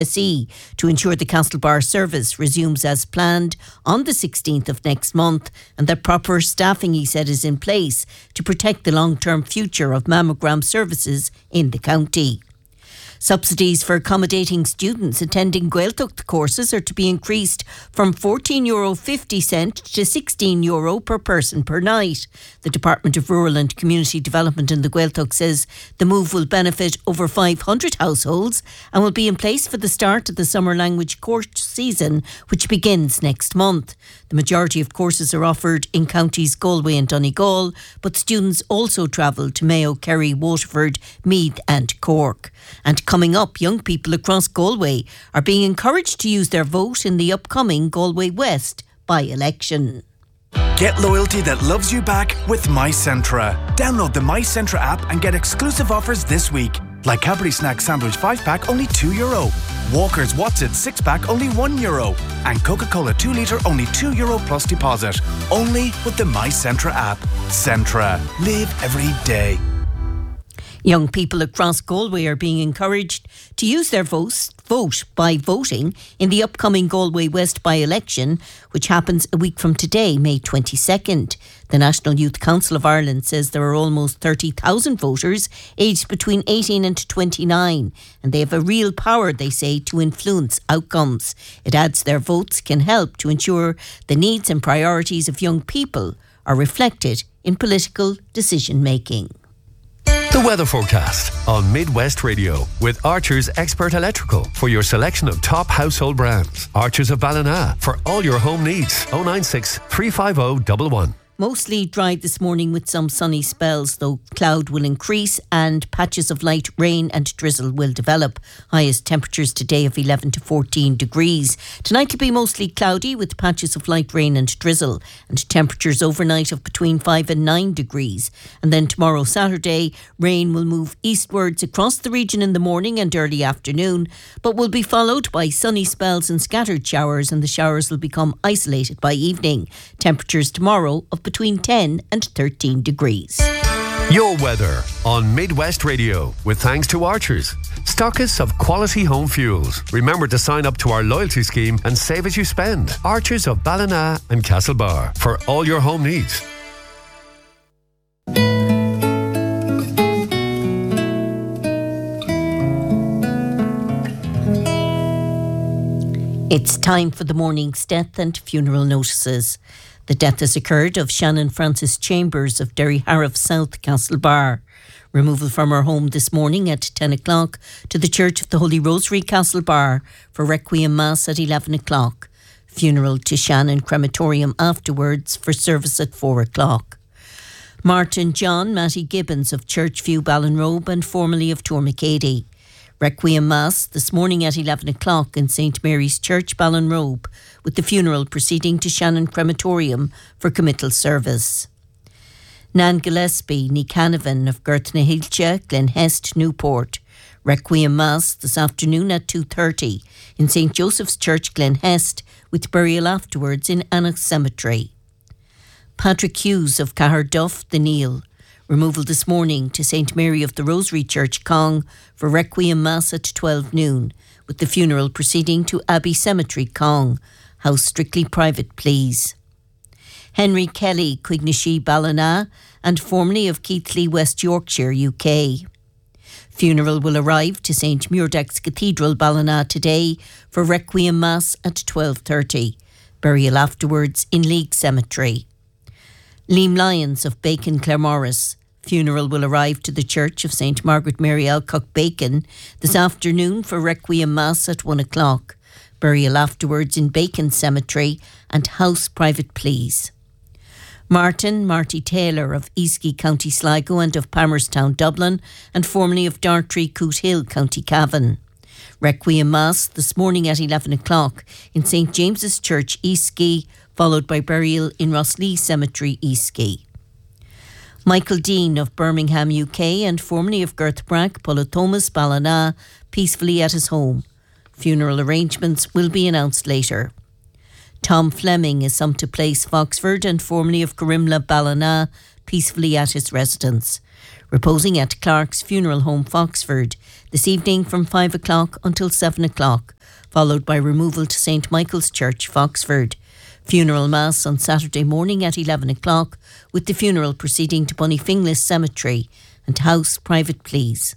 HSE to ensure the Castlebar service resumes as planned on the 16th of next month, and that proper staffing, he said, is in place to protect the long-term future of mammogram services in the county. Subsidies for accommodating students attending Gaeltacht courses are to be increased from €14.50 to €16 per person per night. The Department of Rural and Community Development in the Gaeltacht says the move will benefit over 500 households and will be in place for the start of the summer language course season, which begins next month. The majority of courses are offered in counties Galway and Donegal, but students also travel to Mayo, Kerry, Waterford, Meath and Cork. And coming up, young people across Galway are being encouraged to use their vote in the upcoming Galway West by-election. Get loyalty that loves you back with MyCentra. Download the MyCentra app and get exclusive offers this week. Like Cadbury Snack Sandwich 5-pack only €2. Walker's What's It 6-pack only €1. And Coca-Cola 2 litre only €2 plus deposit. Only with the MyCentra app. Centra. Live every day. Young people across Galway are being encouraged to use their vote by voting in the upcoming Galway West by-election, which happens a week from today, May 22nd. The National Youth Council of Ireland says there are almost 30,000 voters aged between 18 and 29, and they have a real power, they say, to influence outcomes. It adds their votes can help to ensure the needs and priorities of young people are reflected in political decision-making. The weather forecast on Midwest Radio with Archer's Expert Electrical for your selection of top household brands. Archer's of Ballina for all your home needs. 096 350 111. Mostly dry this morning with some sunny spells, though cloud will increase and patches of light rain and drizzle will develop. Highest temperatures today of 11 to 14 degrees. Tonight will be mostly cloudy with patches of light rain and drizzle, and temperatures overnight of between 5 and 9 degrees. And then tomorrow, Saturday, rain will move eastwards across the region in the morning and early afternoon, but will be followed by sunny spells and scattered showers, and the showers will become isolated by evening. Temperatures tomorrow of between 10 and 13 degrees. Your weather on Midwest Radio with thanks to Archers, stockists of quality home fuels. Remember to sign up to our loyalty scheme and save as you spend. Archers of Ballina and Castlebar for all your home needs. It's time for the morning's death and funeral notices. The death has occurred of Shannon Frances Chambers of Derryharriff South, Castlebar. Removal from her home this morning at 10 o'clock to the Church of the Holy Rosary, Castlebar, for Requiem Mass at 11 o'clock. Funeral to Shannon crematorium afterwards for service at 4 o'clock. Martin John Matty Gibbons of Churchview, Ballinrobe and formerly of Tourmacady. Requiem Mass this morning at 11 o'clock in St Mary's Church, Ballinrobe, with the funeral proceeding to Shannon Crematorium for committal service. Nan Gillespie, ní Canavan of Girthnahilcha, Glenhest, Newport. Requiem Mass this afternoon at 2:30 in St Joseph's Church, Glenhest, with burial afterwards in Anach Cemetery. Patrick Hughes of Caherduff, the Neil. Removal this morning to St Mary of the Rosary Church, Cong, for Requiem Mass at 12 noon, with the funeral proceeding to Abbey Cemetery, Cong. House strictly private, please. Henry Kelly, Cuignashi, Ballina, and formerly of Keighley, West Yorkshire, UK. Funeral will arrive to St Muirdax Cathedral, Ballina, today for Requiem Mass at 12:30. Burial afterwards in League Cemetery. Liam Lyons of Bacon, Claremorris. Funeral will arrive to the Church of St Margaret Mary Alcock, Bacon, this afternoon for Requiem Mass at 1 o'clock. Burial afterwards in Bacon Cemetery and house private, please. Marty Taylor of Easky, County Sligo and of Palmerstown, Dublin, and formerly of Dartry, Cootehill, County Cavan. Requiem Mass this morning at 11 o'clock in St James's Church, Easky, followed by burial in Rosslee Cemetery, Easky. Michael Dean of Birmingham, UK, and formerly of Girthbrack, Polothomas, Ballina, peacefully at his home. Funeral arrangements will be announced later. Tom Fleming is Sumpter Place, Foxford, and formerly of Corimla, Ballina, peacefully at his residence. Reposing at Clark's Funeral Home, Foxford, this evening from 5 o'clock until 7 o'clock, followed by removal to St Michael's Church, Foxford. Funeral Mass on Saturday morning at 11 o'clock, with the funeral proceeding to Bunnyfinglas Cemetery and house private please.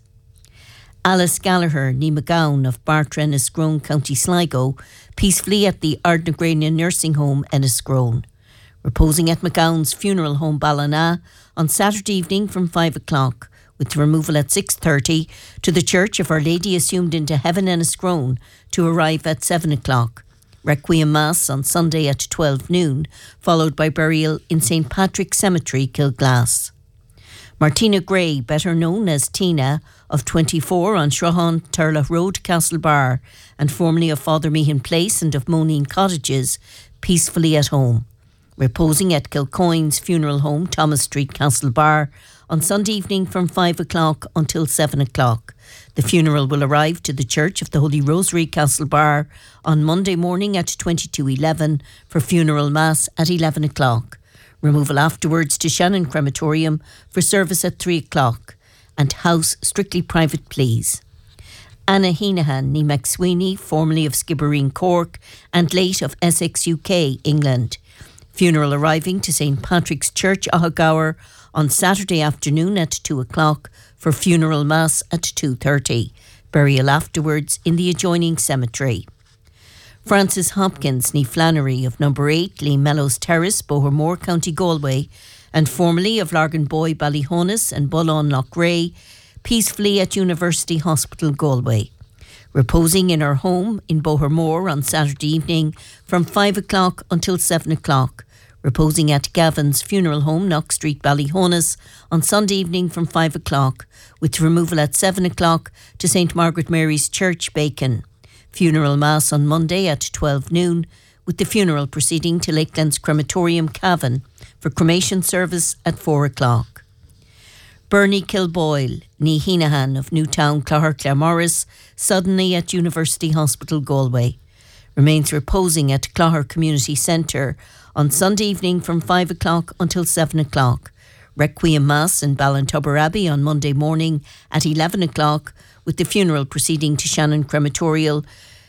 Alice Gallagher, ní McGowan of Bart Enniscrone, County Sligo, peacefully at the Ardnagrania Nursing Home, Enniscrone. Reposing at McGowan's Funeral Home, Ballina, on Saturday evening from 5 o'clock, with removal at 6:30 to the Church of Our Lady Assumed into Heaven, Enniscrone, to arrive at 7 o'clock. Requiem Mass on Sunday at 12 noon, followed by burial in St Patrick's Cemetery, Kilglass. Martina Gray, better known as Tina, of 24 on Shrohan Turlough Road, Castlebar, and formerly of Father Meehan Place and of Moneen Cottages, peacefully at home. Reposing at Kilcoyne's Funeral Home, Thomas Street, Castlebar, on Sunday evening from 5 o'clock until 7 o'clock. The funeral will arrive to the Church of the Holy Rosary, Castlebar, on Monday morning at 22:11 for funeral mass at 11 o'clock. Removal afterwards to Shannon Crematorium for service at 3 o'clock, and house strictly private please. Anna Heenahan, ní McSweeney, formerly of Skibbereen, Cork, and late of Essex, UK, England. Funeral arriving to St Patrick's Church, Ahagower, on Saturday afternoon at 2 o'clock for funeral mass at 2:30. Burial afterwards in the adjoining cemetery. Francis Hopkins, ní Flannery, of number 8 Lee Mellows Terrace, Bohermore, County Galway, and formerly of Larganboy, Ballyhonus and Bullon Lochray, peacefully at University Hospital, Galway. Reposing in her home in Bohermore on Saturday evening from 5 o'clock until 7 o'clock. Reposing at Gavin's Funeral Home, Knox Street, Ballyhonus, on Sunday evening from 5 o'clock, with removal at 7 o'clock to St Margaret Mary's Church, Bacon. Funeral Mass on Monday at 12 noon, with the funeral proceeding to Lakelands Crematorium, Cavan, for cremation service at 4 o'clock. Bernie Kilboyle, ní Heenahan of Newtown, Clogher Claremorris, suddenly at University Hospital, Galway. Remains reposing at Clogher Community Centre on Sunday evening from 5 o'clock until 7 o'clock. Requiem Mass in Ballintubber Abbey on Monday morning at 11 o'clock, with the funeral proceeding to Shannon Crematorium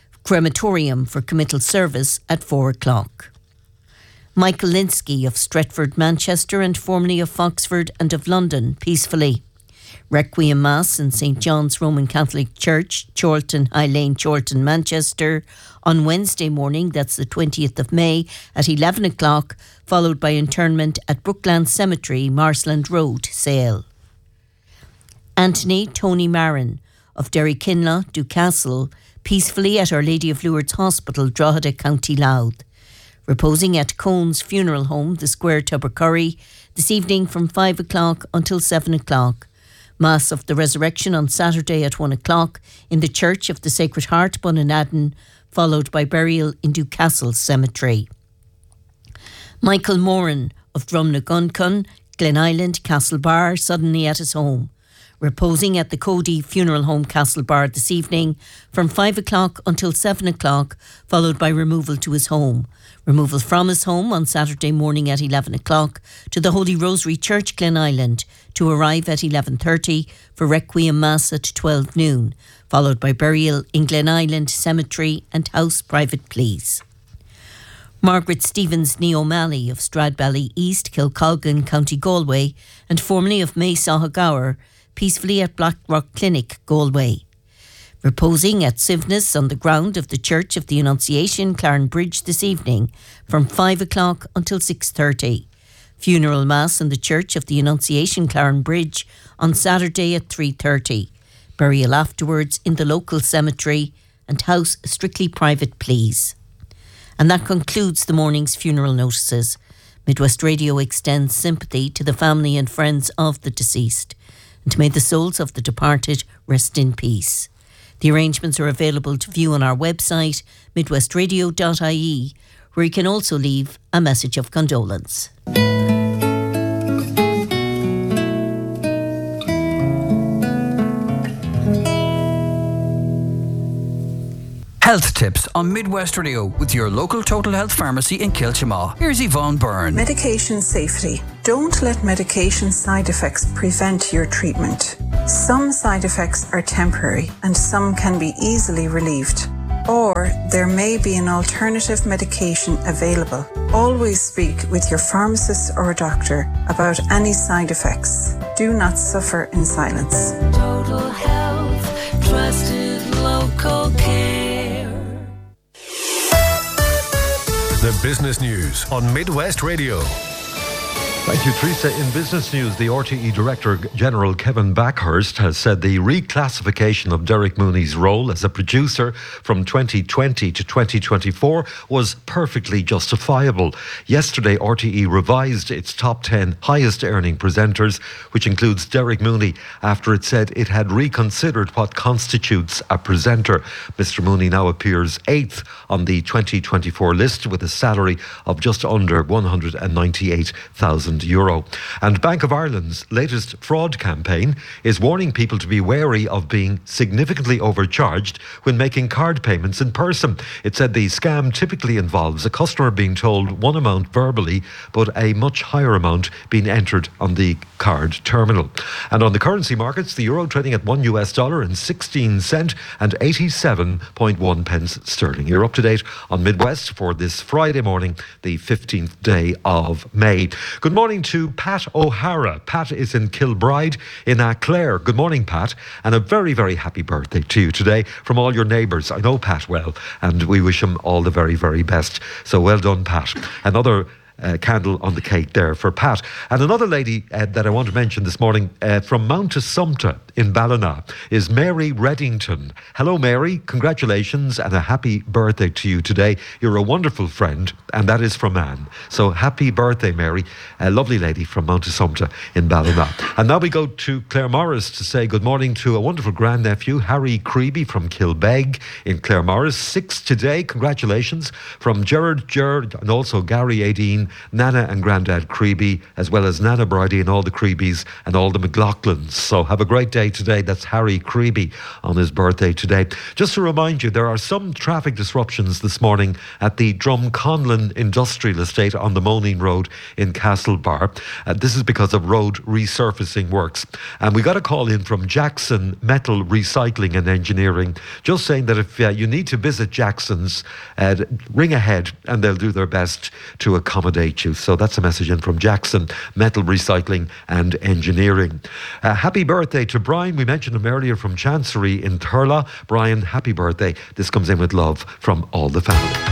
for committal service at 4 o'clock. Michael Linsky of Stretford, Manchester, and formerly of Foxford and of London, peacefully. Requiem Mass in St John's Roman Catholic Church, Chorlton, High Lane, Chorlton, Manchester, on Wednesday morning, that's the 20th of May, at 11 o'clock, followed by interment at Brookland Cemetery, Marsland Road, Sale. Anthony Tony Marin of Derrykinlough, Ducastle, peacefully at Our Lady of Lourdes Hospital, Drogheda, County Louth. Reposing at Cone's Funeral Home, the Square, Tubbercurry, this evening from 5 o'clock until 7 o'clock. Mass of the Resurrection on Saturday at 1 o'clock in the Church of the Sacred Heart, Bunanadden, followed by burial in Ducastle Cemetery. Michael Moran of Drumnaguncon, Glen Island, Castlebar, suddenly at his home. Reposing at the Cody Funeral Home, Castlebar, this evening from 5 o'clock until 7 o'clock, followed by removal to his home. Removal from his home on Saturday morning at 11 o'clock to the Holy Rosary Church, Glen Island, to arrive at 11:30 for Requiem Mass at 12 noon, followed by burial in Glen Island Cemetery and house private please. Margaret Stevens ní O'Malley of Stradbally East, Kilcolgan, County Galway, and formerly of Mace-Ahagower, peacefully at Blackrock Clinic, Galway. Reposing at Sivness on the ground of the Church of the Annunciation, Clarenbridge, this evening from 5 o'clock until 6:30. Funeral Mass in the Church of the Annunciation, Clarenbridge, on Saturday at 3:30. Burial afterwards in the local cemetery and house strictly private please. And that concludes the morning's funeral notices. Midwest Radio extends sympathy to the family and friends of the deceased, and may the souls of the departed rest in peace. The arrangements are available to view on our website, midwestradio.ie, where you can also leave a message of condolence. Health tips on Midwest Radio with your local Total Health pharmacy in Kilchamaugh. Here's Yvonne Byrne. Medication safety. Don't let medication side effects prevent your treatment. Some side effects are temporary and some can be easily relieved. Or there may be an alternative medication available. Always speak with your pharmacist or doctor about any side effects. Do not suffer in silence. Total Health, trusted local care. The business news on Midwest Radio. Thank you, Teresa. In business news, the RTE Director General Kevin Backhurst has said the reclassification of Derek Mooney's role as a producer from 2020 to 2024 was perfectly justifiable. Yesterday, RTE revised its top 10 highest earning presenters, which includes Derek Mooney, after it said it had reconsidered what constitutes a presenter. Mr. Mooney now appears 8th on the 2024 list with a salary of just under €198,000. And Bank of Ireland's latest fraud campaign is warning people to be wary of being significantly overcharged when making card payments in person. It said the scam typically involves a customer being told one amount verbally, but a much higher amount being entered on the card terminal. And on the currency markets, the euro trading at $1 and 16 cents and 87.1 pence sterling. You're up to date on Midwest for this Friday morning, the 15th day of May. Good morning to Pat O'Hara. Pat is in Kilbride in Clare. Good morning, Pat, and a very, very happy birthday to you today from all your neighbours. I know Pat well, and we wish him all the very, very best. So well done, Pat. Another candle on the cake there for Pat. And another lady that I want to mention this morning from Mount Assumpta in Ballina is Mary Reddington. Hello, Mary. Congratulations and a happy birthday to you today. You're a wonderful friend, and that is from Anne. So happy birthday, Mary. A lovely lady from Mount Assumpta in Ballina. And now we go to Claremorris to say good morning to a wonderful grandnephew, Harry Creeby from Kilbeg in Claremorris. 6 today. Congratulations from Gerard and also Gary Aideen, Nana and Grandad Creeby, as well as Nana Bridie and all the Creebies and all the McLaughlins. So have a great day today. That's Harry Creeby on his birthday today. Just to remind you, there are some traffic disruptions this morning at the Drumconlon Industrial Estate on the Moaning Road in Castlebar. This is because of road resurfacing works. And we got a call in from Jackson Metal Recycling and Engineering, just saying that if you need to visit Jackson's, ring ahead and they'll do their best to accommodate you. So that's a message in from Jackson Metal Recycling and Engineering. Happy birthday to Brian. We mentioned him earlier from Chancery in Thurles. Brian, happy birthday. This comes in with love from all the family.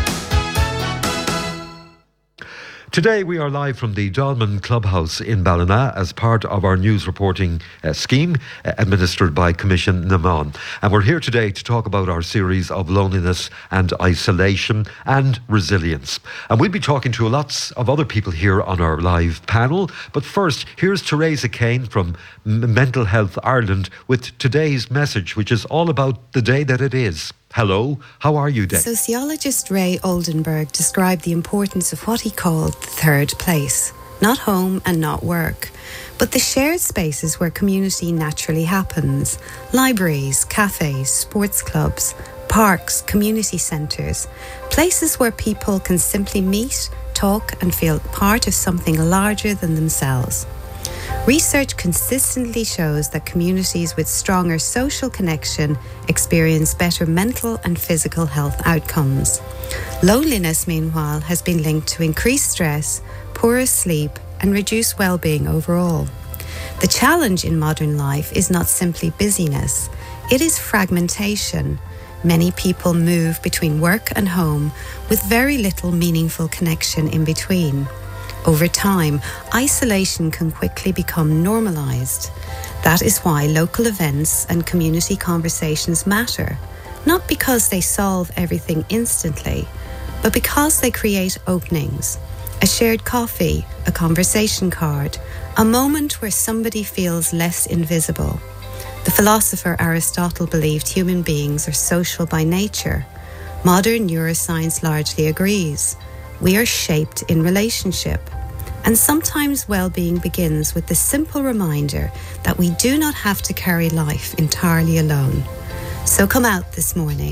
Today we are live from the Dolman Clubhouse in Ballina as part of our news reporting scheme administered by Commission Naman. And we're here today to talk about our series of loneliness and isolation and resilience. And we'll be talking to lots of other people here on our live panel. But first, here's Teresa Kane from Mental Health Ireland with today's message, which is all about the day that it is. Hello, how are you, Dave? Sociologist Ray Oldenburg described the importance of what he called the third place. Not home and not work, but the shared spaces where community naturally happens. Libraries, cafes, sports clubs, parks, community centres. Places where people can simply meet, talk and feel part of something larger than themselves. Research consistently shows that communities with stronger social connection experience better mental and physical health outcomes. Loneliness, meanwhile, has been linked to increased stress, poorer sleep, and reduced well-being overall. The challenge in modern life is not simply busyness, it is fragmentation. Many people move between work and home with very little meaningful connection in between. Over time, isolation can quickly become normalised. That is why local events and community conversations matter, not because they solve everything instantly, but because they create openings. A shared coffee, a conversation card, a moment where somebody feels less invisible. The philosopher Aristotle believed human beings are social by nature. Modern neuroscience largely agrees. We are shaped in relationship. And sometimes well-being begins with the simple reminder that we do not have to carry life entirely alone. So come out this morning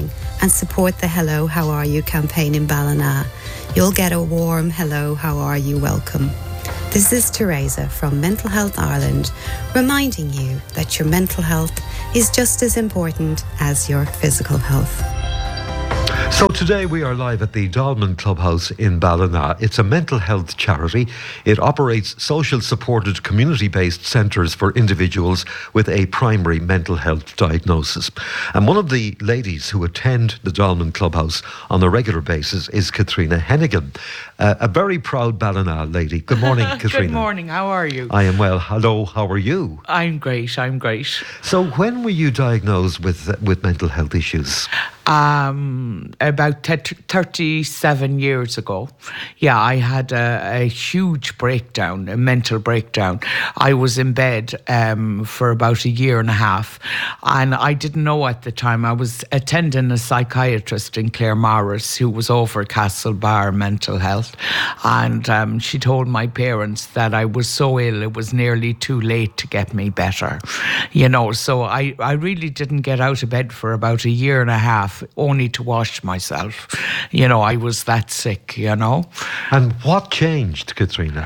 and support the Hello, How Are You campaign in Ballina. You'll get a warm Hello, How Are You welcome. This is Teresa from Mental Health Ireland, reminding you that your mental health is just as important as your physical health. So today we are live at the Dolman Clubhouse in Ballina. It's a mental health charity. It operates social-supported community-based centres for individuals with a primary mental health diagnosis. And one of the ladies who attend the Dolman Clubhouse on a regular basis is Katrina Hennigan, a very proud Ballina lady. Good morning, Katrina. Good morning, how are you? I am well. Hello, how are you? I'm great. So when were you diagnosed with mental health issues? About 37 years ago. Yeah, I had a huge breakdown, a mental breakdown. I was in bed for about a year and a half, and I didn't know at the time. I was attending a psychiatrist in Claremorris who was over Castlebar Mental Health, and she told my parents that I was so ill it was nearly too late to get me better. You know, so I really didn't get out of bed for about a year and a half, only to wash myself. You know, I was that sick, you know. And what changed, Katrina?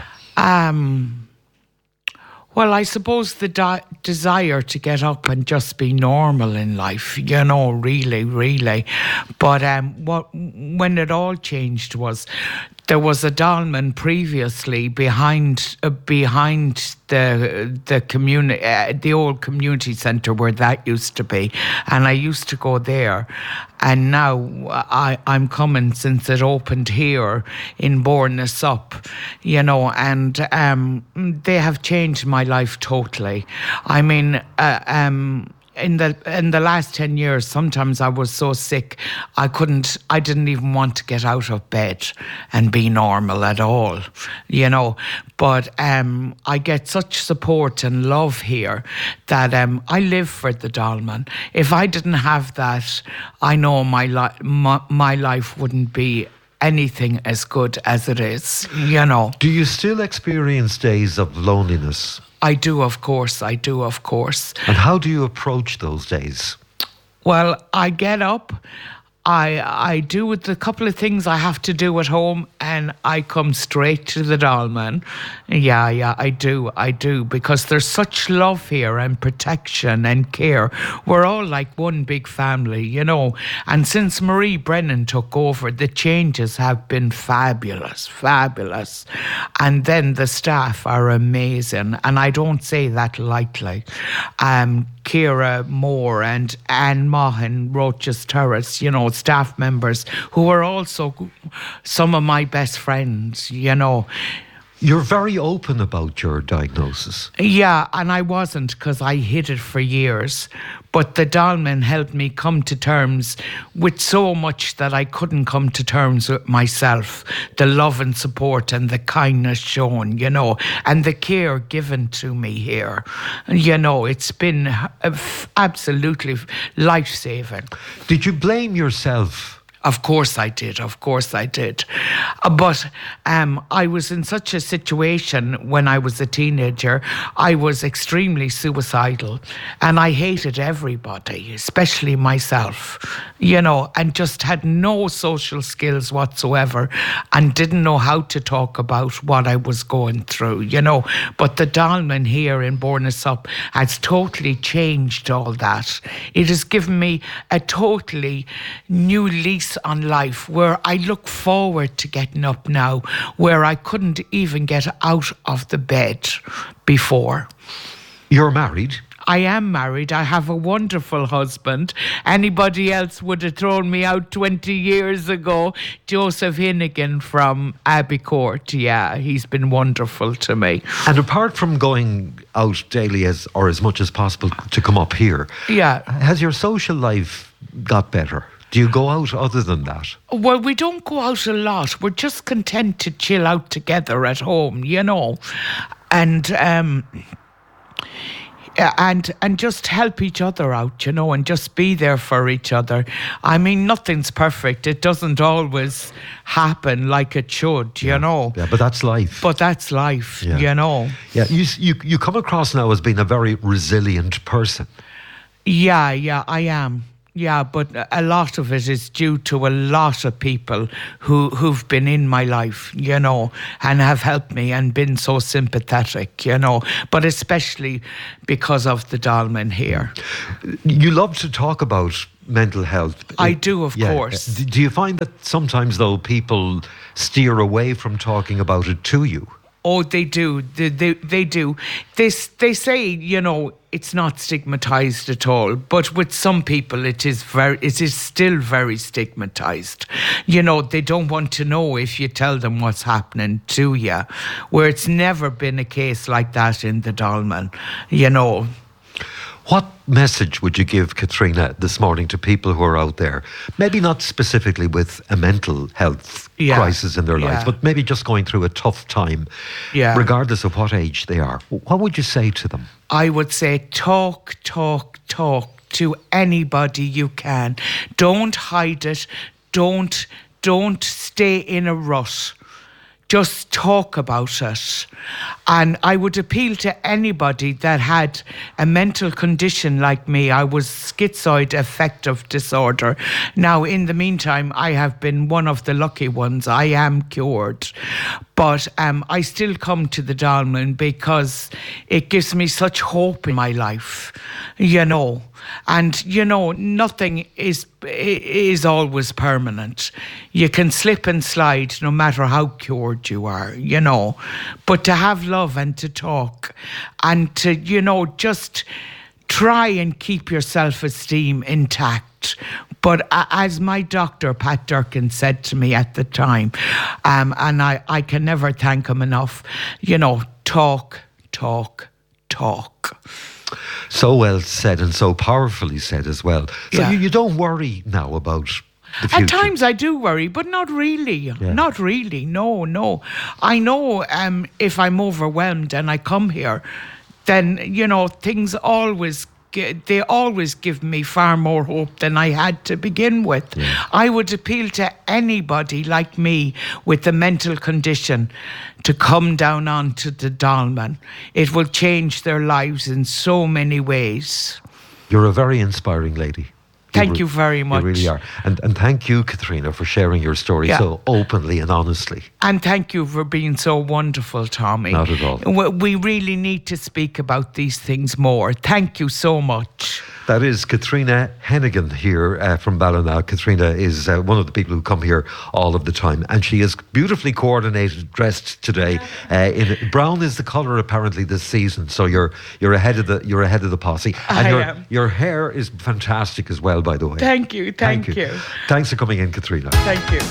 Well, I suppose the desire to get up and just be normal in life, you know, really. But when it all changed was there was a Dolman previously behind the community, the old community centre where that used to be, and I used to go there. And now I'm coming since it opened here in Bournemouth, you know, and they have changed my life totally. I mean, in the last 10 years, sometimes I was so sick, I didn't even want to get out of bed and be normal at all, you know. But I get such support and love here that I live for the Dolman. If I didn't have that, I know my life wouldn't be anything as good as it is, you know. Do you still experience days of loneliness? I do, of course. And how do you approach those days? Well, I get up, I do the couple of things I have to do at home, and I come straight to the Dolman. Yeah, I do, because there's such love here and protection and care. We're all like one big family, you know. And since Marie Brennan took over, the changes have been fabulous. And then the staff are amazing, and I don't say that lightly. Ciara Moore and Anne Maughan, Roches Terrace, you know, staff members who are also some of my best friends, you know. You're very open about your diagnosis. Yeah, and I wasn't, because I hid it for years. But the Dolman helped me come to terms with so much that I couldn't come to terms with myself. The love and support and the kindness shown, you know, and the care given to me here. You know, it's been absolutely life-saving. Did you blame yourself? Of course I did. But I was in such a situation when I was a teenager. I was extremely suicidal, and I hated everybody, especially myself, you know, and just had no social skills whatsoever and didn't know how to talk about what I was going through, you know. But the Dolman here in Bournemouth has totally changed all that. It has given me a totally new lease on life, where I look forward to getting up now, where I couldn't even get out of the bed before. You're married? I am married. I have a wonderful husband. Anybody else would have thrown me out 20 years ago. Joseph Hennigan from Abbey Court. Yeah, he's been wonderful to me. And apart from going out daily as much as possible to come up here, has your social life got better? Do you go out other than that? Well, we don't go out a lot. We're just content to chill out together at home, you know, and just help each other out, you know, and just be there for each other. I mean, nothing's perfect. It doesn't always happen like it should, you know. Yeah, but that's life. You know. Yeah, you come across now as being a very resilient person. Yeah, I am. but a lot of it is due to a lot of people who've been in my life, you know, and have helped me and been so sympathetic, you know, but especially because of the Dolmen here. You love to talk about mental health. I do, of course. Do you find that sometimes, though, people steer away from talking about it to you? Oh, they do. They do. They say, you know, it's not stigmatized at all. But with some people, it is still very stigmatized. You know, they don't want to know if you tell them what's happening to you. Where it's never been a case like that in the Dolmen, you know. What message would you give, Katrina, this morning to people who are out there, maybe not specifically with a mental health crisis in their lives, but maybe just going through a tough time, regardless of what age they are? What would you say to them? I would say talk to anybody you can. Don't hide it. Don't stay in a rut. Just talk about it. And I would appeal to anybody that had a mental condition like me. I was schizoid affective disorder. Now, in the meantime, I have been one of the lucky ones. I am cured. But I still come to the Dolmen because it gives me such hope in my life, you know. And, you know, nothing is always permanent. You can slip and slide no matter how cured you are, you know. But to have love and to talk and to, you know, just try and keep your self-esteem intact. But as my doctor, Pat Durkin, said to me at the time, and I can never thank him enough, you know, talk. So well said and so powerfully said as well. So you don't worry now about the future? At times I do worry, but not really. Yeah. Not really, no. I know if I'm overwhelmed and I come here, then, you know, things always give me far more hope than I had to begin with. Yeah. I would appeal to anybody like me with a mental condition to come down onto the Dolmen. It will change their lives in so many ways. You're a very inspiring lady. Thank you very much. You really are. And thank you, Katrina, for sharing your story so openly and honestly. And thank you for being so wonderful, Tommy. Not at all. We really need to speak about these things more. Thank you so much. That is Katrina Hennigan here from Ballina. Katrina is one of the people who come here all of the time, and she is beautifully coordinated, dressed today. In brown is the colour apparently this season, so you're ahead of the posse. And your hair is fantastic as well, by the way. Thank you. Thanks for coming in, Katrina. Thank you.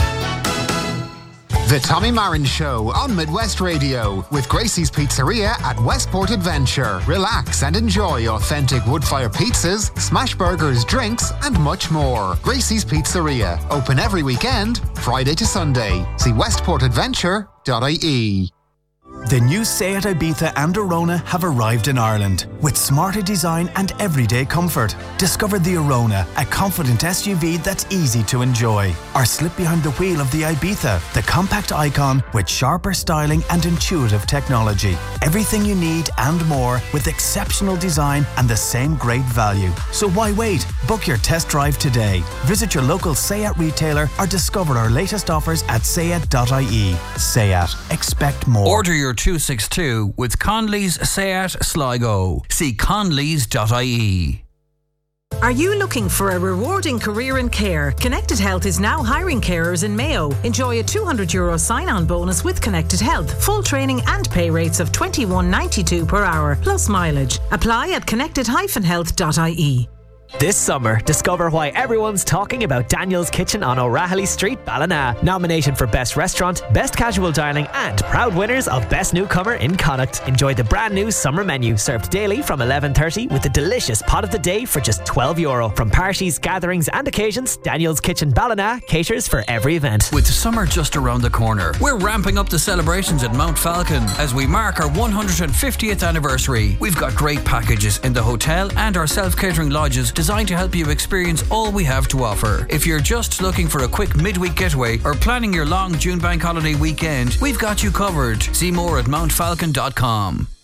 The Tommy Marin Show on Midwest Radio with Gracie's Pizzeria at Westport Adventure. Relax and enjoy authentic wood-fire pizzas, smash burgers, drinks and much more. Gracie's Pizzeria, open every weekend, Friday to Sunday. See westportadventure.ie. The new Seat Ibiza and Arona have arrived in Ireland with smarter design and everyday comfort. Discover the Arona, a confident SUV that's easy to enjoy. Or slip behind the wheel of the Ibiza, the compact icon with sharper styling and intuitive technology. Everything you need and more with exceptional design and the same great value. So why wait? Book your test drive today. Visit your local Seat retailer or discover our latest offers at seat.ie. Seat. Expect more. Order your 262 with Conley's Seat Sligo. See conleys.ie. Are you looking for a rewarding career in care? Connected Health is now hiring carers in Mayo. Enjoy a €200 sign-on bonus with Connected Health. Full training and pay rates of $21.92 per hour, plus mileage. Apply at connected-health.ie. This summer, discover why everyone's talking about Daniel's Kitchen on O'Rahilly Street, Ballina. Nominated for Best Restaurant, Best Casual Dining and proud winners of Best Newcomer in Connacht. Enjoy the brand new summer menu served daily from 11:30 with a delicious pot of the day for just €12. From parties, gatherings and occasions, Daniel's Kitchen Ballina caters for every event. With summer just around the corner, we're ramping up the celebrations at Mount Falcon as we mark our 150th anniversary. We've got great packages in the hotel and our self-catering lodges designed to help you experience all we have to offer. If you're just looking for a quick midweek getaway or planning your long June bank holiday weekend, we've got you covered. See more at mountfalcon.com.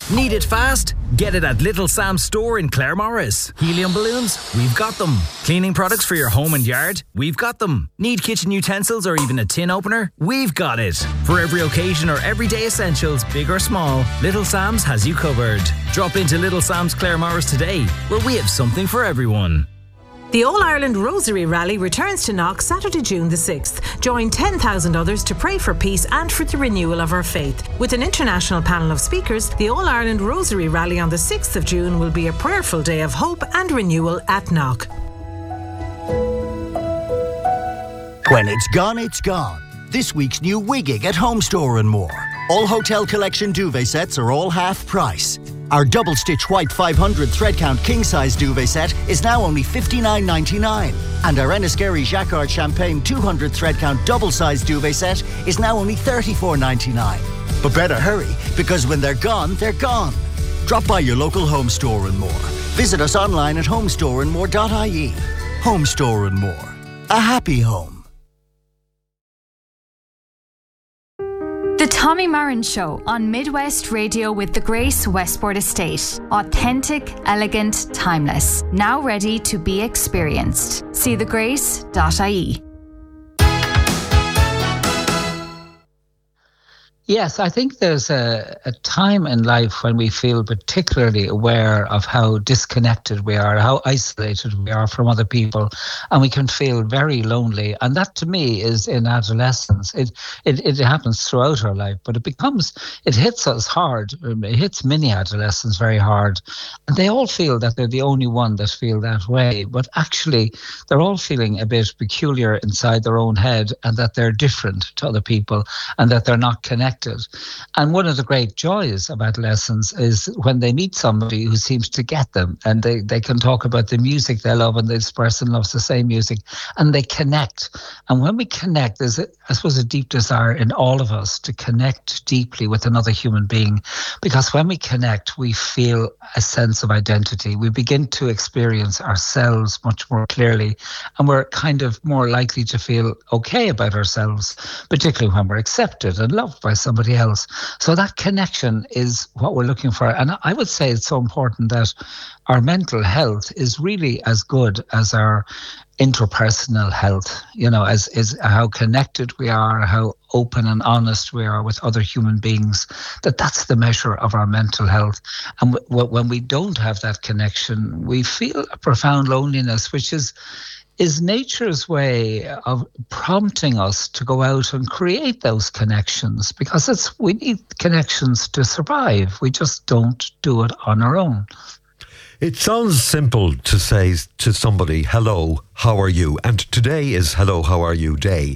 Need it fast? Get it at Little Sam's store in Claremorris. Helium balloons? We've got them. Cleaning products for your home and yard? We've got them. Need kitchen utensils or even a tin opener? We've got it. For every occasion or everyday essentials, big or small, Little Sam's has you covered. Drop into Little Sam's Claremorris today, where we have something for everyone. The All-Ireland Rosary Rally returns to Knock Saturday, June the 6th. Join 10,000 others to pray for peace and for the renewal of our faith. With an international panel of speakers, the All-Ireland Rosary Rally on the 6th of June will be a prayerful day of hope and renewal at Knock. When it's gone, it's gone. This week's new Wigging at Home Store and More. All Hotel Collection duvet sets are all half price. Our double stitch white 500 thread count king size duvet set is now only $59.99. And our Enniskerry Jacquard Champagne 200 thread count double size duvet set is now only $34.99. But better hurry, because when they're gone, they're gone. Drop by your local Home Store and More. Visit us online at homestoreandmore.ie. Home Store and More. A happy home. The Tommy Marin Show on Midwest Radio with the Grace Westport Estate. Authentic, elegant, timeless. Now ready to be experienced. See thegrace.ie. Yes, I think there's a time in life when we feel particularly aware of how disconnected we are, how isolated we are from other people, and we can feel very lonely. And that, to me, is in adolescence. It happens throughout our life, but it hits us hard. It hits many adolescents very hard. And they all feel that they're the only one that feel that way. But actually, they're all feeling a bit peculiar inside their own head, and that they're different to other people, and that they're not connected. And one of the great joys of adolescence is when they meet somebody who seems to get them, and they can talk about the music they love, and this person loves the same music, and they connect. And when we connect, there's, I suppose, a deep desire in all of us to connect deeply with another human being, because when we connect, we feel a sense of identity. We begin to experience ourselves much more clearly, and we're kind of more likely to feel okay about ourselves, particularly when we're accepted and loved by somebody else. So that connection is what we're looking for. And I would say it's so important that our mental health is really as good as our interpersonal health, as how connected we are, how open and honest we are with other human beings, that's the measure of our mental health. And when we don't have that connection, we feel a profound loneliness, which is nature's way of prompting us to go out and create those connections, because we need connections to survive. We just don't do it on our own. It sounds simple to say to somebody, hello, how are you? And today is Hello, How Are You Day.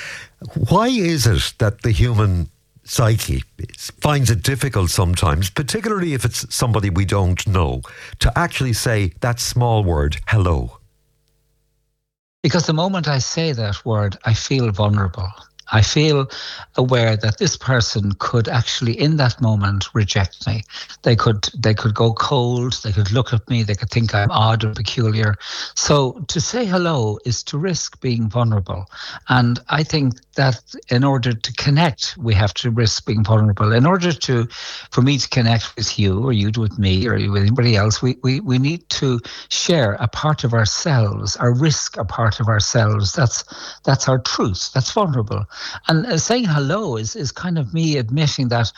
Why is it that the human psyche finds it difficult sometimes, particularly if it's somebody we don't know, to actually say that small word, hello? Because the moment I say that word, I feel vulnerable. I feel aware that this person could actually, in that moment, reject me. They could go cold. They could look at me. They could think I'm odd or peculiar. So to say hello is to risk being vulnerable. And I think that in order to connect, we have to risk being vulnerable. In order for me to connect with you, or you with me, or you with anybody else, we need to share a part of ourselves, or risk a part of ourselves. That's our truth. That's vulnerable. And saying hello is kind of me admitting that,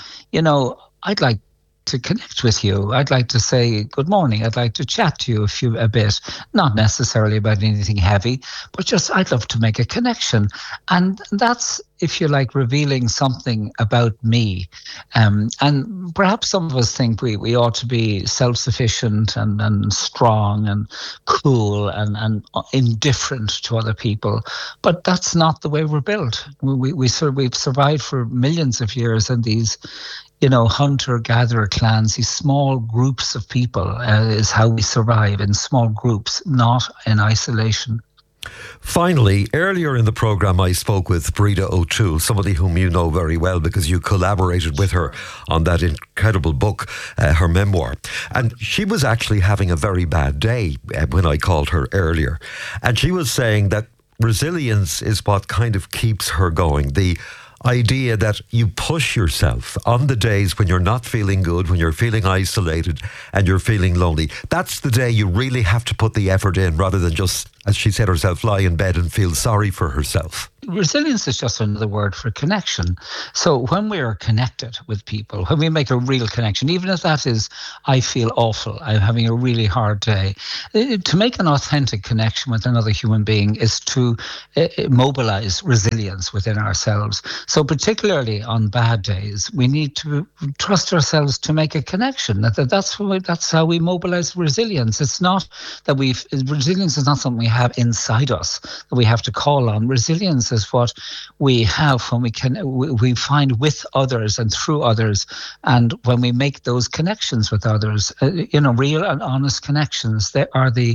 I'd like to connect with you. I'd like to say good morning. I'd like to chat to you a bit, not necessarily about anything heavy, but just I'd love to make a connection. And that's, if you like, revealing something about me. And perhaps some of us think we ought to be self-sufficient and strong and cool and indifferent to other people. But that's not the way we're built. We've survived for millions of years in these hunter-gatherer clans, these small groups of people is how we survive, in small groups, not in isolation. Finally, earlier in the programme, I spoke with Breda O'Toole, somebody whom you know very well because you collaborated with her on that incredible book, her memoir. And she was actually having a very bad day when I called her earlier. And she was saying that resilience is what kind of keeps her going. idea that you push yourself on the days when you're not feeling good, when you're feeling isolated and you're feeling lonely. That's the day you really have to put the effort in rather than just, as she said herself, lie in bed and feel sorry for herself. Resilience is just another word for connection. So when we are connected with people, when we make a real connection, even if that is, I feel awful, I'm having a really hard day, to make an authentic connection with another human being is to mobilize resilience within ourselves. So particularly on bad days, we need to trust ourselves to make a connection. That's how we mobilize resilience. It's not that resilience is not something we have inside us that we have to call on. Resilience is what we have when we find with others and through others, and when we make those connections with others, real and honest connections. They are the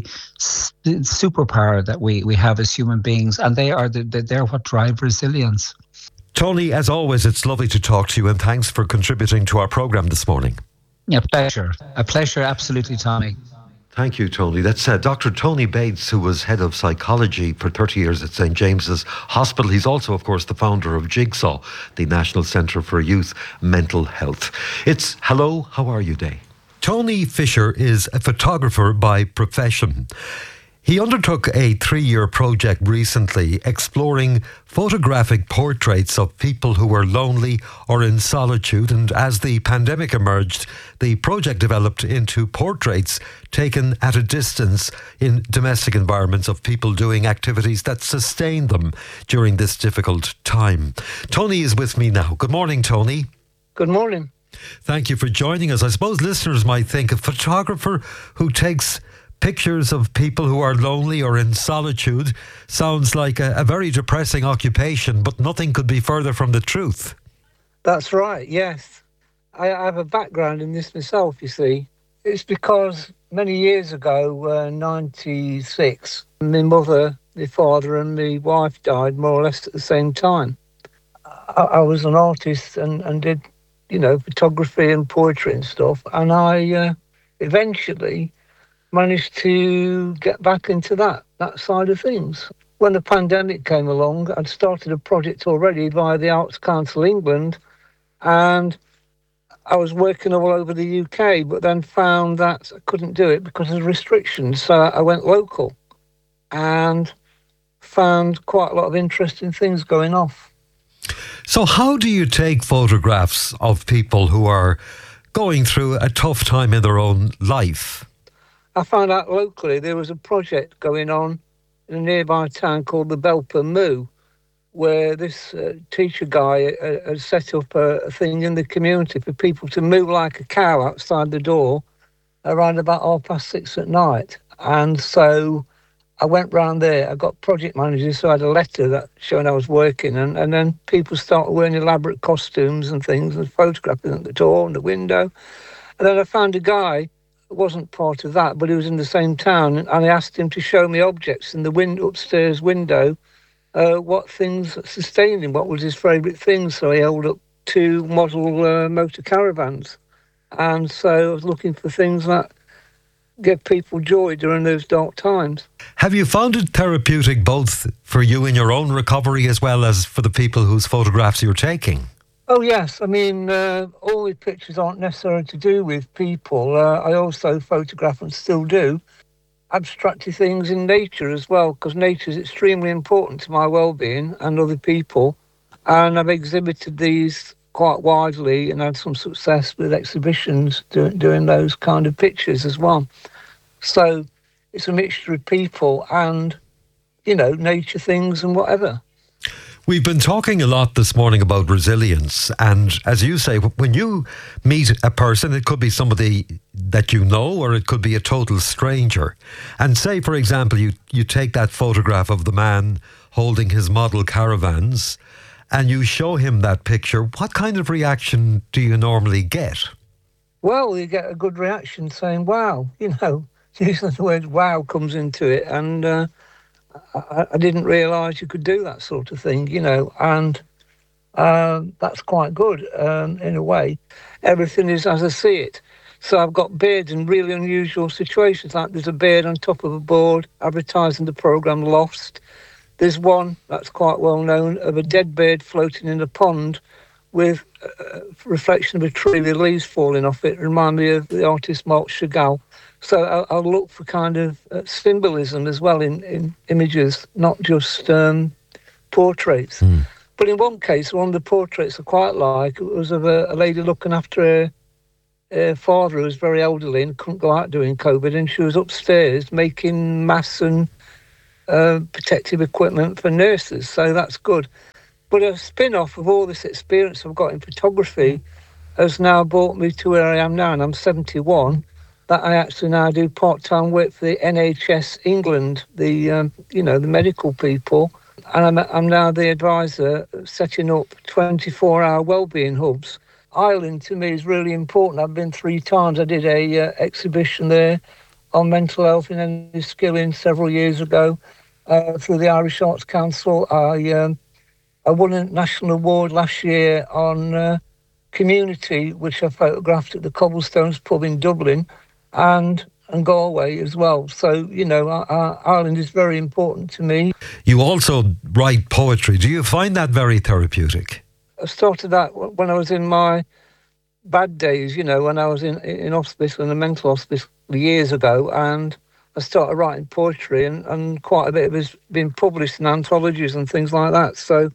superpower that we have as human beings, and they're what drive resilience. Tony, as always, it's lovely to talk to you, and thanks for contributing to our programme this morning. Yeah, pleasure. A pleasure, absolutely, Tommy. Thank you, Tony. That's Dr. Tony Bates, who was head of psychology for 30 years at St. James's Hospital. He's also, of course, the founder of Jigsaw, the National Centre for Youth Mental Health. It's Hello, How Are You Day. Tony Fisher is a photographer by profession. He undertook a 3-year project recently exploring photographic portraits of people who were lonely or in solitude, and as the pandemic emerged, the project developed into portraits taken at a distance in domestic environments of people doing activities that sustain them during this difficult time. Tony is with me now. Good morning, Tony. Good morning. Thank you for joining us. I suppose listeners might think a photographer who takes pictures of people who are lonely or in solitude sounds like a very depressing occupation, but nothing could be further from the truth. That's right, yes. I have a background in this myself, you see. It's because many years ago, 96, my mother, my father and my wife died more or less at the same time. I was an artist and did, photography and poetry and stuff, and I eventually managed to get back into that side of things. When the pandemic came along, I'd started a project already via the Arts Council England, and I was working all over the UK, but then found that I couldn't do it because of restrictions. So I went local and found quite a lot of interesting things going off. So how do you take photographs of people who are going through a tough time in their own life? I found out locally there was a project going on in a nearby town called the Belper Moo, where this teacher guy had set up a thing in the community for people to moo like a cow outside the door around about 6:30 at night. And so I went round there. I got project managers, so I had a letter that showing I was working, and then people started wearing elaborate costumes and things and photographing at the door and the window. And then I found a guy wasn't part of that, but he was in the same town, and I asked him to show me objects in the upstairs window, what things sustained him, what was his favourite thing. So he held up 2 model motor caravans, and so I was looking for things that give people joy during those dark times. Have you found it therapeutic both for you in your own recovery as well as for the people whose photographs you're taking? Oh, yes. I mean, all the pictures aren't necessarily to do with people. I also photograph and still do abstracty things in nature as well, because nature is extremely important to my well-being and other people. And I've exhibited these quite widely and had some success with exhibitions doing those kind of pictures as well. So it's a mixture of people and, nature things and whatever. We've been talking a lot this morning about resilience, and as you say, when you meet a person, it could be somebody that you know or it could be a total stranger, and say, for example, you take that photograph of the man holding his model caravans and you show him that picture, what kind of reaction do you normally get? Well, you get a good reaction saying, wow, using the word wow comes into it, and I didn't realise you could do that sort of thing, and that's quite good in a way. Everything is as I see it. So I've got birds in really unusual situations, like there's a bird on top of a board advertising the programme Lost. There's one that's quite well known of a dead bird floating in a pond with a reflection of a tree with leaves falling off it. Remind me of the artist Marc Chagall. So I'll look for kind of symbolism as well in images, not just portraits. But in one case, one of the portraits I quite like, it was of a lady looking after her father who was very elderly and couldn't go out during COVID, and she was upstairs making masks and protective equipment for nurses, so that's good. But a spin-off of all this experience I've got in photography has now brought me to where I am now, and I'm 71, that I actually now do part-time work for the NHS England, the medical people, and I'm now the advisor setting up 24-hour wellbeing hubs. Ireland to me is really important. I've been 3 times. I did a exhibition there on mental health in Enniskillen several years ago through the Irish Arts Council. I won a national award last year on community, which I photographed at the Cobblestones pub in Dublin and Galway as well. So, Ireland is very important to me. You also write poetry. Do you find that very therapeutic? I started that when I was in my bad days, when I was in hospice, in a mental hospice years ago, and I started writing poetry, and quite a bit of it has been published in anthologies and things like that. So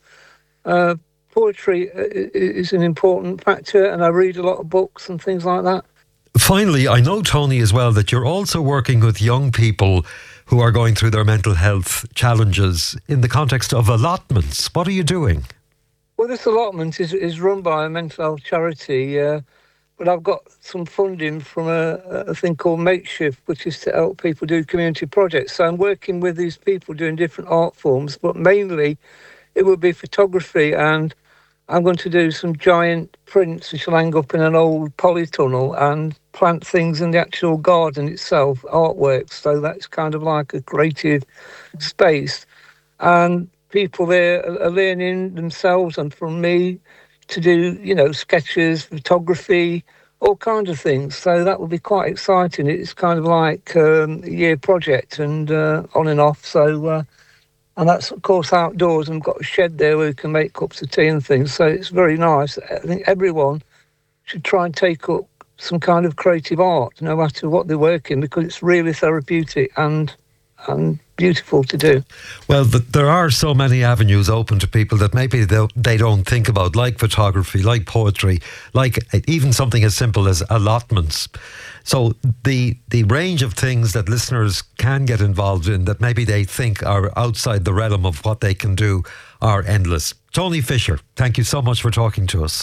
poetry is an important factor, and I read a lot of books and things like that. Finally, I know, Tony, as well, that you're also working with young people who are going through their mental health challenges in the context of allotments. What are you doing? Well, this allotment is run by a mental health charity, but I've got some funding from a thing called Makeshift, which is to help people do community projects. So I'm working with these people doing different art forms, but mainly it would be photography, and I'm going to do some giant prints which will hang up in an old polytunnel and plant things in the actual garden itself, artworks. So that's kind of like a creative space. And people there are learning themselves and from me to do, sketches, photography, all kinds of things. So that will be quite exciting. It's kind of like a year project and on and off. So, and that's, of course, outdoors, and we've got a shed there where we can make cups of tea and things. So it's very nice. I think everyone should try and take up some kind of creative art, no matter what they're working, because it's really therapeutic and beautiful to do. Well, there are so many avenues open to people that maybe they don't think about, like photography, like poetry, like even something as simple as allotments. So the range of things that listeners can get involved in that maybe they think are outside the realm of what they can do are endless. Tony Fisher, thank you so much for talking to us.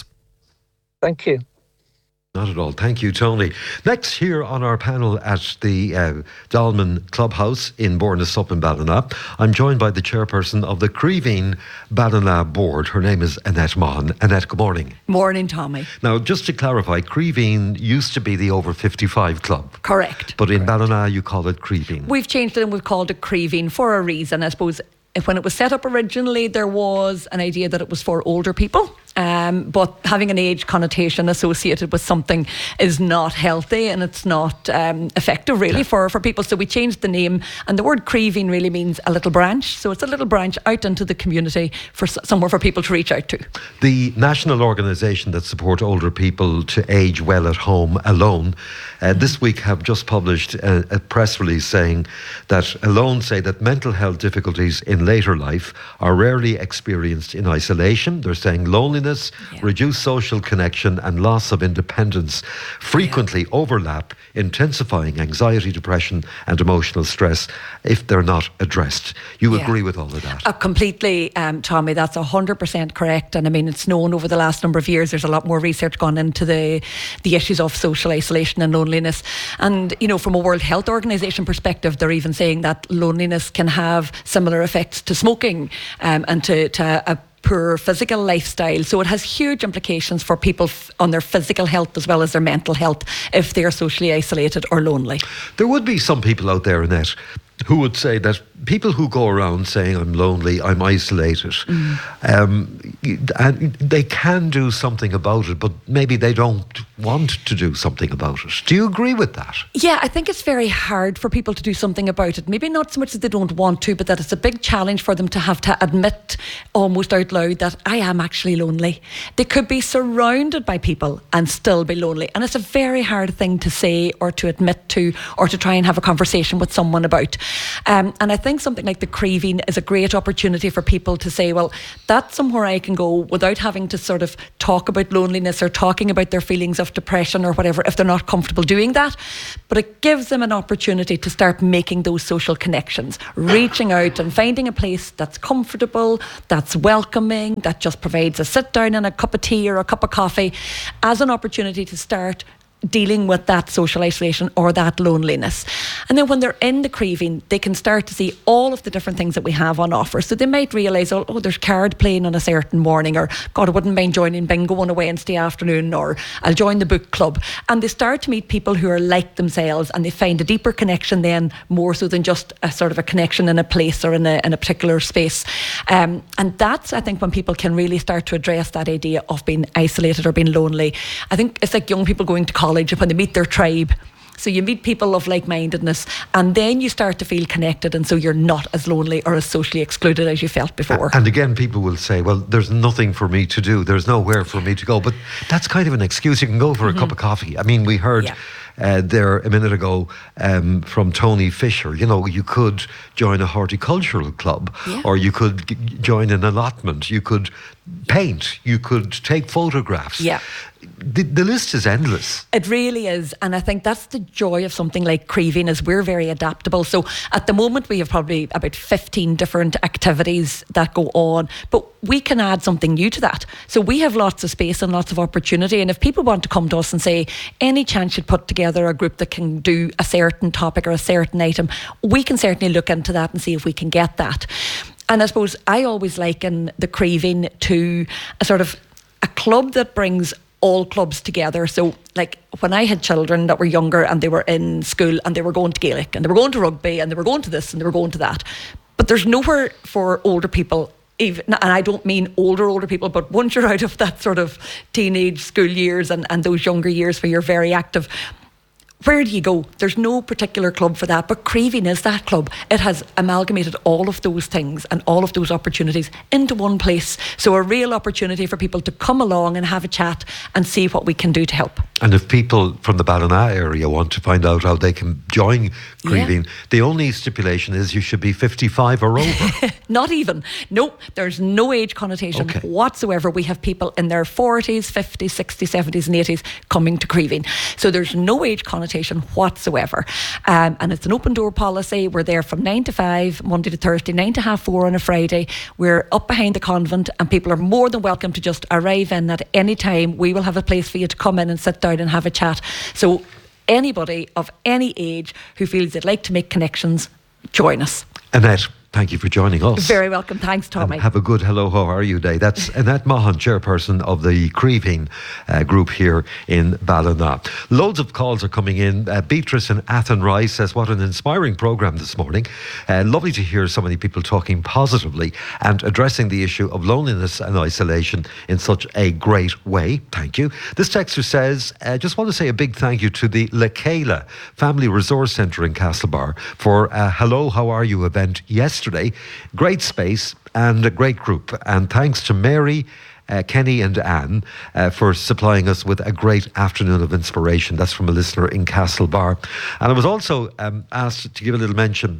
Thank you. Not at all. Thank you, Tony. Next, here on our panel at the Dolman Clubhouse in Bournemouth in Ballina, I'm joined by the chairperson of the Creeveen Ballina board. Her name is Annette Maughan. Annette, good morning. Morning, Tommy. Now, just to clarify, Creeveen used to be the over 55 club. Correct. But in Ballina, you call it Creeveen. We've changed it and we've called it Creeveen for a reason. I suppose when it was set up originally, there was an idea that it was for older people. But having an age connotation associated with something is not healthy, and it's not effective really for people. So we changed the name, and the word Creeveen really means a little branch. So it's a little branch out into the community for somewhere for people to reach out to. The national organisation that support older people to age well at home alone this week have just published a press release saying that Alone say that mental health difficulties in later life are rarely experienced in isolation. They're saying loneliness, reduced social connection and loss of independence frequently overlap, intensifying anxiety, depression and emotional stress if they're not addressed. You agree with all of that? Completely, Tommy. That's 100% correct. And I mean, it's known over the last number of years, there's a lot more research gone into the issues of social isolation and loneliness. And, from a World Health Organization perspective, they're even saying that loneliness can have similar effects to smoking and to a poor physical lifestyle. So it has huge implications for people on their physical health as well as their mental health if they're socially isolated or lonely. There would be some people out there, Annette, who would say that people who go around saying I'm lonely, I'm isolated, and they can do something about it, but maybe they don't want to do something about it. Do you agree with that? Yeah, I think it's very hard for people to do something about it. Maybe not so much that they don't want to, but that it's a big challenge for them to have to admit almost out loud that I am actually lonely. They could be surrounded by people and still be lonely. And it's a very hard thing to say or to admit to or to try and have a conversation with someone about. And I think something like the Craving is a great opportunity for people to say, well, that's somewhere I can go without having to sort of talk about loneliness or talking about their feelings of depression or whatever if they're not comfortable doing that. But it gives them an opportunity to start making those social connections, reaching out and finding a place that's comfortable, that's welcoming, that just provides a sit down and a cup of tea or a cup of coffee as an opportunity to start dealing with that social isolation or that loneliness. And then when they're in the Craving, they can start to see all of the different things that we have on offer. So they might realise, oh, there's card playing on a certain morning, or God, I wouldn't mind joining bingo on a Wednesday afternoon, or I'll join the book club. And they start to meet people who are like themselves, and they find a deeper connection then, more so than just a sort of a connection in a place or in a particular space. And that's, I think, when people can really start to address that idea of being isolated or being lonely. I think it's like young people going to college when they meet their tribe. So you meet people of like-mindedness, and then you start to feel connected, and so you're not as lonely or as socially excluded as you felt before. And again, people will say, well, there's nothing for me to do, there's nowhere for me to go. But that's kind of an excuse. You can go for a cup of coffee. I mean, we heard there a minute ago from Tony Fisher, you know, you could join a horticultural club, or you could join an allotment, you could paint, you could take photographs. Yeah. The list is endless. It really is. And I think that's the joy of something like Craving, is we're very adaptable. So at the moment we have probably about 15 different activities that go on, but we can add something new to that. So we have lots of space and lots of opportunity. And if people want to come to us and say, any chance you'd put together a group that can do a certain topic or a certain item, we can certainly look into that and see if we can get that. And I suppose I always liken the Craving to a sort of a club that brings all clubs together. So like when I had children that were younger and they were in school and they were going to Gaelic and they were going to rugby and they were going to this and they were going to that, but there's nowhere for older people, even, and I don't mean older people, but once you're out of that sort of teenage school years and those younger years where you're very active, where do you go? There's no particular club for that, but Craving is that club. It has amalgamated all of those things and all of those opportunities into one place. So a real opportunity for people to come along and have a chat and see what we can do to help. And if people from the Ballina area want to find out how they can join Craving, the only stipulation is you should be 55 or over. Not even. No, there's no age connotation whatsoever. We have people in their 40s, 50s, 60s, 70s and 80s coming to Craving. So there's no age connotation whatsoever. And it's an open door policy. We're there from 9 to 5, Monday to Thursday, 9 to half 4 on a Friday. We're up behind the convent and people are more than welcome to just arrive in at any time. We will have a place for you to come in and sit down and have a chat. So anybody of any age who feels they'd like to make connections, join us. Annette, thank you for joining us. Very welcome. Thanks, Tommy. And have a good hello, how are you day. That's Annette Mahan, chairperson of the Craving group here in Ballina. Loads of calls are coming in. Beatrice in Athenry says, what an inspiring programme this morning. Lovely to hear so many people talking positively and addressing the issue of loneliness and isolation in such a great way. Thank you. This texter says, just want to say a big thank you to the Lekela Family Resource Centre in Castlebar for a Hello, How Are You event yesterday. Great space and a great group, and thanks to Mary, Kenny and Anne for supplying us with a great afternoon of inspiration. That's from a listener in Castlebar. And I was also asked to give a little mention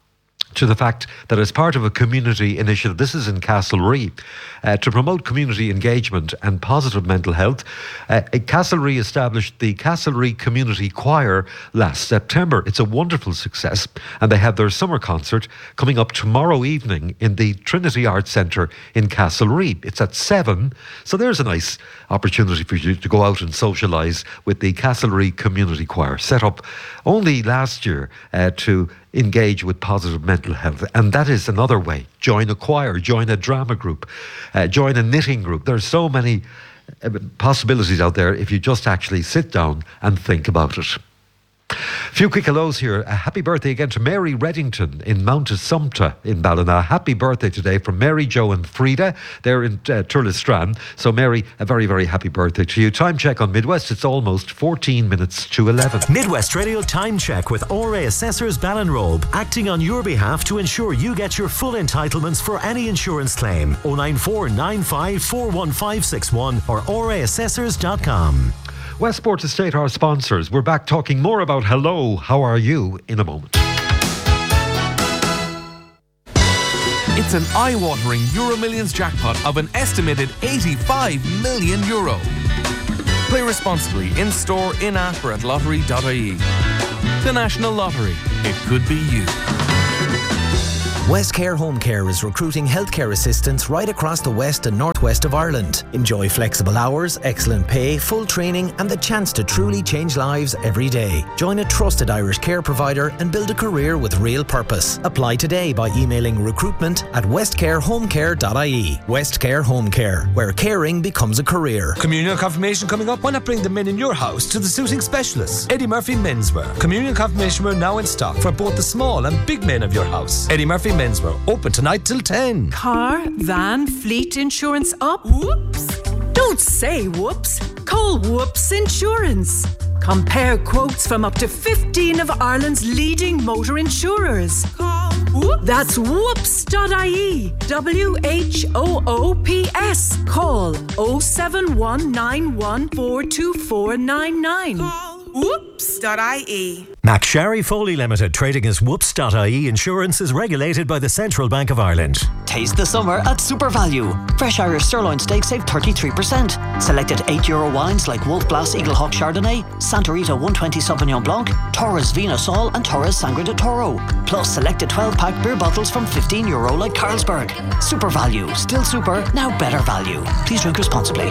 to the fact that as part of a community initiative, this is in Castlerea, to promote community engagement and positive mental health, Castlerea established the Castlerea Community Choir last September. It's a wonderful success, and they have their summer concert coming up tomorrow evening in the Trinity Arts Centre in Castlerea. It's at 7, so there's a nice opportunity for you to go out and socialise with the Castlerea Community Choir, set up only last year to engage with positive mental health. And that is another way. Join a choir, join a drama group, join a knitting group. There's so many possibilities out there if you just actually sit down and think about it. Few quick hellos here. A happy birthday again to Mary Reddington in Mount Assumpta in Ballina. Happy birthday today from Mary, Joe and Frida. They're in Turlestrand. So Mary, a very, very happy birthday to you. Time check on Midwest. It's almost 14 minutes to 11. Midwest Radio Time Check with ORA Assessors Ballinrobe, acting on your behalf to ensure you get your full entitlements for any insurance claim. 094 95 41561 or oraassessors.com. Westport Estate, our sponsors. We're back talking more about Hello, How Are You in a moment. It's an eye-watering Euro Millions jackpot of an estimated €85 million. Play responsibly in-store, in-app or at lottery.ie. The National Lottery. It could be you. Westcare Home Care is recruiting healthcare assistants right across the west and northwest of Ireland. Enjoy flexible hours, excellent pay, full training and the chance to truly change lives every day. Join a trusted Irish care provider and build a career with real purpose. Apply today by emailing recruitment@westcarehomecare.ie. Westcare Home Care, where caring becomes a career. Communion confirmation coming up. Why not bring the men in your house to the suiting specialists? Eddie Murphy Menswear. Communion confirmation wear now in stock for both the small and big men of your house. Eddie Murphy Menswear, open tonight till 10. Car, van, fleet insurance up? Whoops! Don't say whoops. Call Whoops Insurance. Compare quotes from up to 15 of Ireland's leading motor insurers. Call Whoops. That's whoops.ie. WHOOPS. Call 07191424499. Whoops.ie. McSharry Foley Limited, trading as Whoops.ie Insurance, is regulated by the Central Bank of Ireland. Taste the summer at Super Value. Fresh Irish sirloin steak save 33%. Selected €8 wines like Wolf Blass Eagle Hawk Chardonnay, Santa Rita 120 Sauvignon Blanc, Torres Vino Sol and Torres Sangre de Toro. Plus selected 12-pack beer bottles from €15 like Carlsberg. Super Value. Still super, now better value. Please drink responsibly.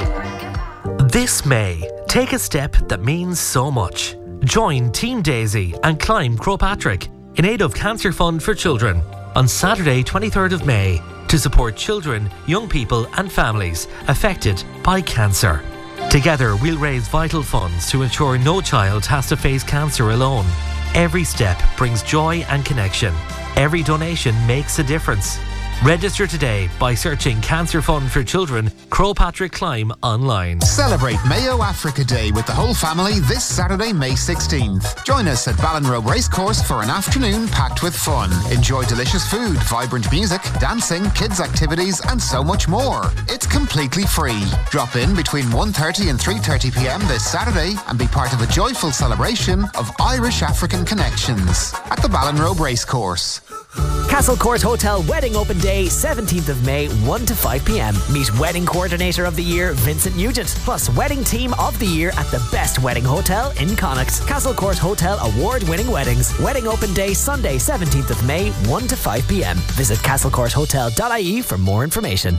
This May, take a step that means so much. Join Team Daisy and climb Croagh Patrick in aid of Cancer Fund for Children on Saturday 23rd of May to support children, young people and families affected by cancer. Together we'll raise vital funds to ensure no child has to face cancer alone. Every step brings joy and connection. Every donation makes a difference. Register today by searching Cancer Fund for Children, Croagh Patrick Climb online. Celebrate Mayo Africa Day with the whole family this Saturday, May 16th. Join us at Ballinrobe Racecourse for an afternoon packed with fun. Enjoy delicious food, vibrant music, dancing, kids' activities and so much more. It's completely free. Drop in between 1:30 and 3:30 p.m. this Saturday and be part of a joyful celebration of Irish-African connections at the Ballinrobe Racecourse. Castle Court Hotel Wedding Open Day, 17th of May, 1 to 5 p.m. Meet Wedding Coordinator of the Year, Vincent Nugent, plus Wedding Team of the Year at the best wedding hotel in Connacht. Castle Court Hotel award-winning weddings. Wedding Open Day, Sunday, 17th of May, 1 to 5 p.m. Visit castlecourthotel.ie for more information.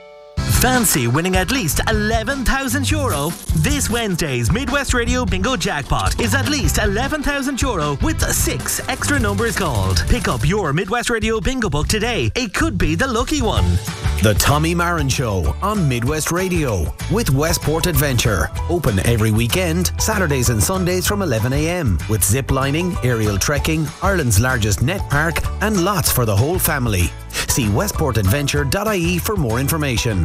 Fancy winning at least €11,000? This Wednesday's Midwest Radio Bingo Jackpot is at least €11,000 with 6 extra numbers called. Pick up your Midwest Radio Bingo book today. It could be the lucky one. The Tommy Marin Show on Midwest Radio with Westport Adventure. Open every weekend, Saturdays and Sundays from 11 a.m. with zip lining, aerial trekking, Ireland's largest net park and lots for the whole family. See westportadventure.ie for more information.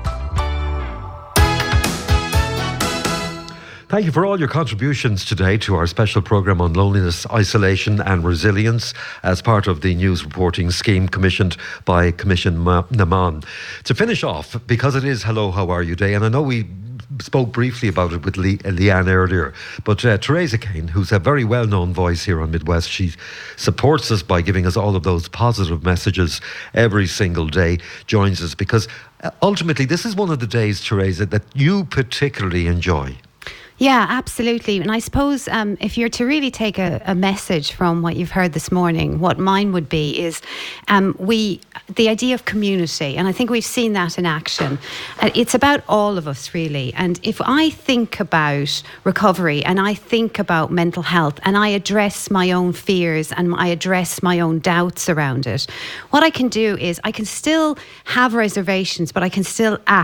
Thank you for all your contributions today to our special programme on loneliness, isolation and resilience as part of the news reporting scheme commissioned by Commission Naman. To finish off, because it is Hello, How Are You Day, and I know we spoke briefly about it with Leanne earlier, but Teresa Kane, who's a very well-known voice here on Midwest, she supports us by giving us all of those positive messages every single day, joins us because ultimately this is one of the days, Teresa, that you particularly enjoy. Yeah, absolutely. And I suppose if you're to really take a message from what you've heard this morning, what mine would be is the idea of community. And I think we've seen that in action. It's about all of us, really. And if I think about recovery and I think about mental health and I address my own fears and I address my own doubts around it, what I can do is I can still have reservations, but I can still act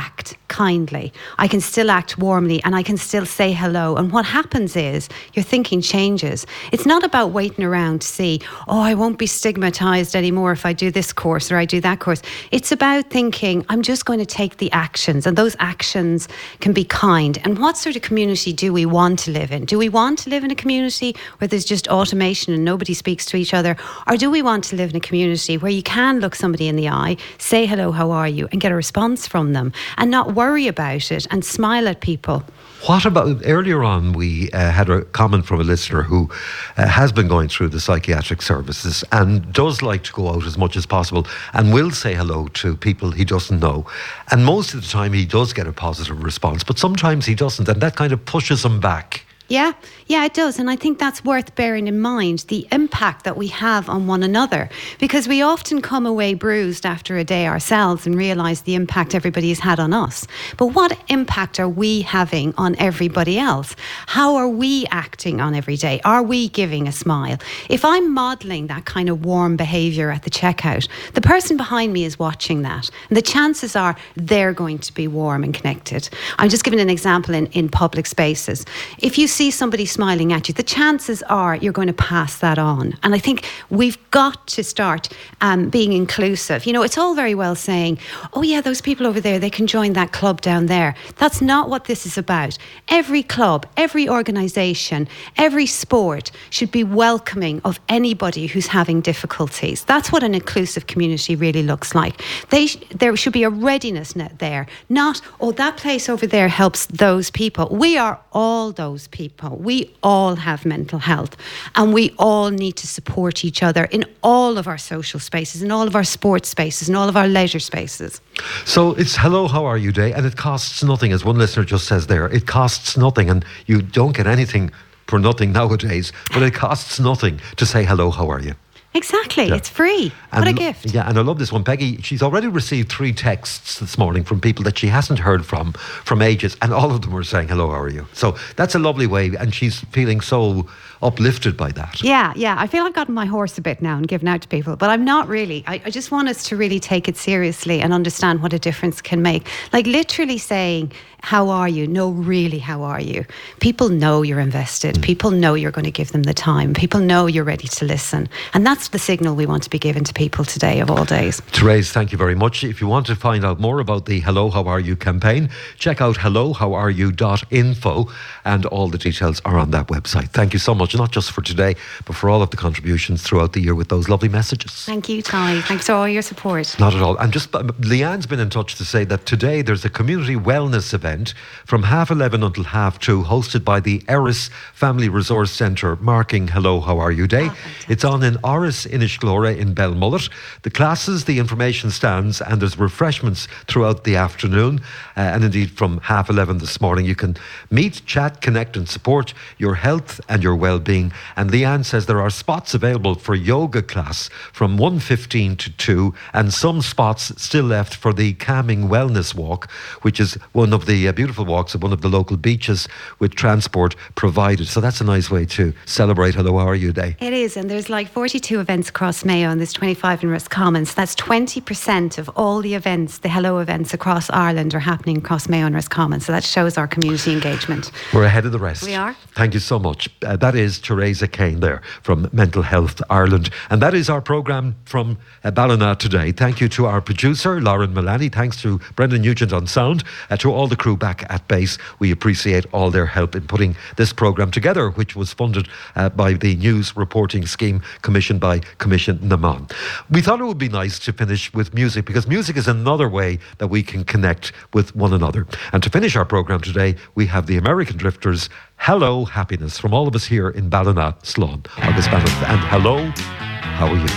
kindly. I can still act warmly, and I can still say hello. And what happens is your thinking changes. It's not about waiting around to see, oh, I won't be stigmatized anymore if I do this course or I do that course. It's about thinking, I'm just going to take the actions, and those actions can be kind. And what sort of community do we want to live in? Do we want to live in a community where there's just automation and nobody speaks to each other? Or do we want to live in a community where you can look somebody in the eye, say hello, how are you, and get a response from them, and not worry about it and smile at people? What about, earlier on we had a comment from a listener who has been going through the psychiatric services and does like to go out as much as possible and will say hello to people he doesn't know. And most of the time he does get a positive response, but sometimes he doesn't, and that kind of pushes him back. Yeah, it does. And I think that's worth bearing in mind, the impact that we have on one another, because we often come away bruised after a day ourselves and realise the impact everybody has had on us. But what impact are we having on everybody else? How are we acting on every day? Are we giving a smile? If I'm modelling that kind of warm behaviour at the checkout, the person behind me is watching that. And the chances are they're going to be warm and connected. I'm just giving an example in public spaces. If you see somebody smiling at you, the chances are you're going to pass that on. And I think we've got to start being inclusive. You know, it's all very well saying, oh yeah, those people over there, they can join that club down there. That's not what this is about. Every club, every organisation, every sport should be welcoming of anybody who's having difficulties. That's what an inclusive community really looks like. There should be a readiness net there, not, oh, that place over there helps those people. We are all those people. We all have mental health, and we all need to support each other in all of our social spaces, in all of our sports spaces, in all of our leisure spaces. So it's Hello, How Are You Day, and it costs nothing, as one listener just says there. It costs nothing, and you don't get anything for nothing nowadays, but it costs nothing to say hello, how are you? Exactly, yeah. It's free. What a gift. Yeah, and I love this one. Peggy, she's already received 3 texts this morning from people that she hasn't heard from ages, and all of them are saying, hello, how are you? So that's a lovely way, and she's feeling so uplifted by that. Yeah. I feel I've gotten my horse a bit now and given out to people, but I'm not really. I just want us to really take it seriously and understand what a difference can make. Like literally saying, how are you? No, really, how are you? People know you're invested. People know you're going to give them the time. People know you're ready to listen. And that's the signal we want to be giving to people today of all days. Therese, thank you very much. If you want to find out more about the Hello, How Are You campaign, check out hellohowareyou.info, and all the details are on that website. Thank you so much, not just for today, but for all of the contributions throughout the year with those lovely messages. Thank you, Ty. Thanks for all your support. Not at all. And just, Leanne's been in touch to say that today there's a community wellness event from 11:30 until 2:30, hosted by the Eris Family Resource Centre, marking Hello, How Are You Day. It's on in Oris Inishglora in Belmullet. The classes, the information stands, and there's refreshments throughout the afternoon. And indeed from 11:30 this morning, you can meet, chat, connect and support your health and your well-being. And Leanne says there are spots available for yoga class from 1:15 to 2, and some spots still left for the calming wellness walk, which is one of the beautiful walks at one of the local beaches with transport provided. So that's a nice way to celebrate Hello, How Are You Day. It is, and there's like 42 events across Mayo, and there's 25 in Roscommon. So that's 20% of all the events, the Hello events across Ireland, are happening across Mayo and Roscommon. So that shows our community engagement. We're ahead of the rest. We are. Thank you so much. That is Theresa Kane there from Mental Health Ireland. And that is our programme from Ballina today. Thank you to our producer, Lauren Mullaney. Thanks to Brendan Nugent on sound. To all the crew back at base, we appreciate all their help in putting this programme together, which was funded by the News Reporting Scheme commissioned by Commission Naman. We thought it would be nice to finish with music, because music is another way that we can connect with one another. And to finish our programme today, we have the American Drifters' Hello Happiness, from all of us here in Ballina, Slán, August Bannon. And hello, how are you?